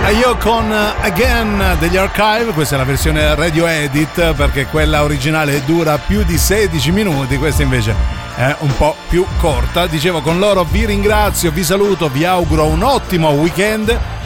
Io con Again degli Archive, questa è la versione radio edit perché quella originale dura più di 16 minuti, questa invece è un po' più corta. Dicevo, con loro vi ringrazio, vi saluto, vi auguro un ottimo weekend.